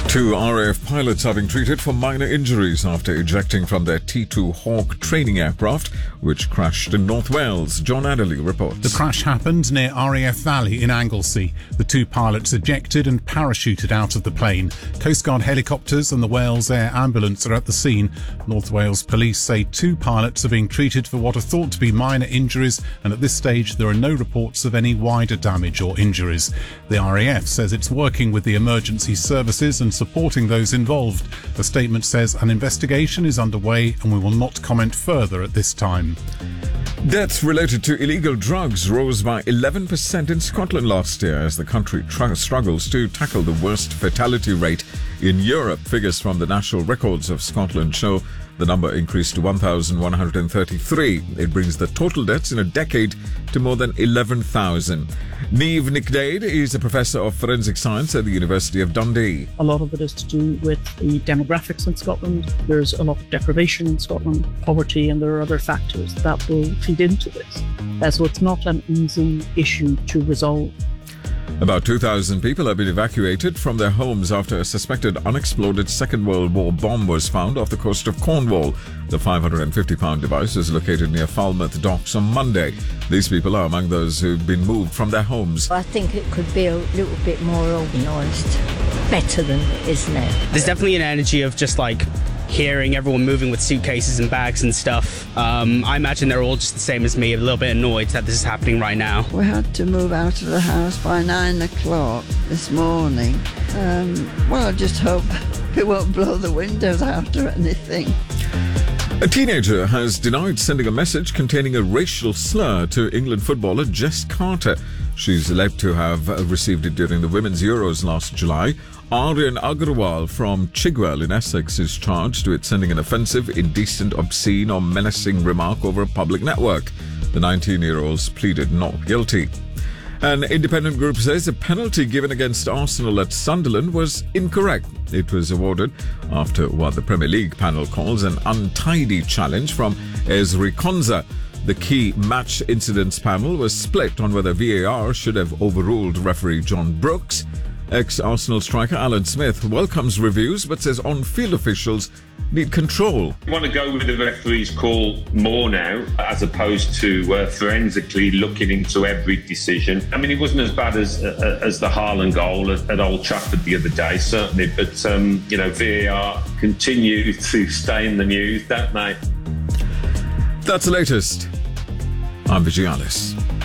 Two RAF pilots are being treated for minor injuries after ejecting from their T2 Hawk training aircraft, which crashed in North Wales. John Adderley reports. The crash happened near RAF Valley in Anglesey. The two pilots ejected and parachuted out of the plane. Coast Guard helicopters and the Wales Air Ambulance are at the scene. North Wales police say two pilots are being treated for what are thought to be minor injuries, and at this stage there are no reports of any wider damage or injuries. The RAF says it's working with the emergency services and supporting those involved. A statement says an investigation is underway and we will not comment further at this time. Deaths related to illegal drugs rose by 11% in Scotland last year as the country struggles to tackle the worst fatality rate in Europe. Figures from the National Records of Scotland show the number increased to 1,133. It brings the total deaths in a decade to more than 11,000. Niamh Nicdade is a professor of forensic science at the University of Dundee. A lot of it is to do with the demographics in Scotland. There's a lot of deprivation in Scotland, poverty, and there are other factors that will feed into this. So it's not an easy issue to resolve. About 2,000 people have been evacuated from their homes after a suspected unexploded Second World War bomb was found off the coast of Cornwall. The 550-pound device was located near Falmouth docks on Monday. These people are among those who've been moved from their homes. I think it could be a little bit more organised, better than it is now. There's definitely an energy of just like hearing everyone moving with suitcases and bags and stuff. I imagine they're all just the same as me, a little bit annoyed that this is happening right now. We had to move out of the house by 9 o'clock this morning. I just hope it won't blow the windows out or anything. A teenager has denied sending a message containing a racial slur to England footballer Jess Carter. She's alleged to have received it during the Women's Euros last July. Aryan Agrawal from Chigwell in Essex is charged with sending an offensive, indecent, obscene or menacing remark over a public network. The 19-year-olds pleaded not guilty. An independent group says the penalty given against Arsenal at Sunderland was incorrect. It was awarded after what the Premier League panel calls an untidy challenge from Ezri Konsa. The key match incidents panel was split on whether VAR should have overruled referee John Brooks. Ex-Arsenal striker Alan Smith welcomes reviews but says on-field officials need control. We want to go with the referee's call more now, as opposed to forensically looking into every decision. I mean, it wasn't as bad as the Haaland goal at Old Trafford the other day, certainly, but, VAR continue to stay in the news, don't they? That's the latest. I'm Vijay Alice.